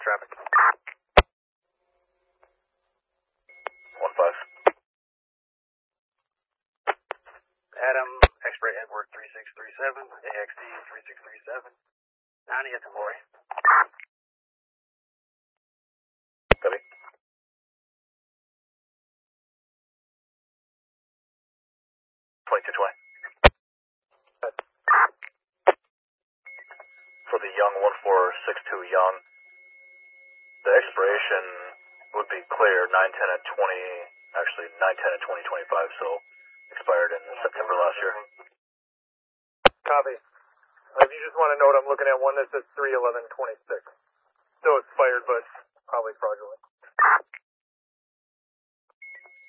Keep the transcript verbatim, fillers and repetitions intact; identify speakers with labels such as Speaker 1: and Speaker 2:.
Speaker 1: traffic.
Speaker 2: one five.
Speaker 1: Adam, X-ray Edward three six three seven, A X D three six three seven, ninety at the Lori.
Speaker 2: Copy. twenty-two twenty. For the Young one four six two Young, the expiration would be clear nine ten at twenty, actually nine ten at twenty twenty-five, so expired in September last year.
Speaker 3: Copy. If you just want to note, I'm looking at one that says three eleven twenty-six. Still expired, but probably fraudulent.